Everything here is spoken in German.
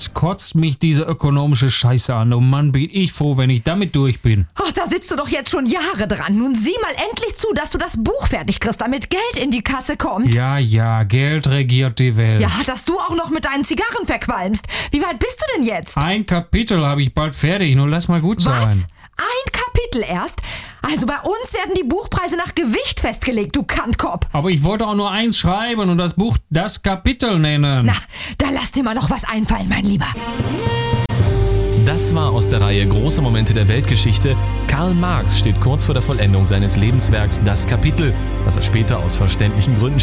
was kotzt mich diese ökonomische Scheiße an? Oh Mann, bin ich froh, wenn ich damit durch bin. Ach, da sitzt du doch jetzt schon Jahre dran. Nun sieh mal endlich zu, dass du das Buch fertig kriegst, damit Geld in die Kasse kommt. Ja, Geld regiert die Welt. Ja, dass du auch noch mit deinen Zigarren verqualmst. Wie weit bist du denn jetzt? Ein Kapitel habe ich bald fertig, nur lass mal gut sein. Was? Ein Kapitel erst? Also bei uns werden die Buchpreise nach Gewicht festgelegt, du Kantkopf. Aber ich wollte auch nur eins schreiben und das Buch das Kapitel nennen. Na, da lass dir mal noch was einfallen, mein Lieber. Das war aus der Reihe Große Momente der Weltgeschichte. Karl Marx steht kurz vor der Vollendung seines Lebenswerks Das Kapitel, das er später aus verständlichen Gründen